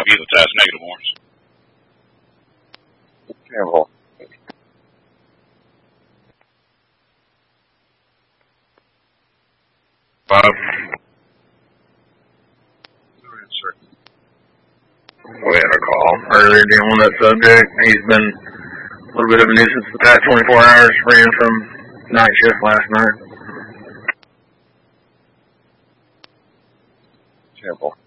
I'll give the test negative ones. Campbell. Bob. Go ahead, sir. We had a call earlier dealing with that subject. He's been a little bit of a nuisance the past 24 hours. Ran from night shift last night. Campbell.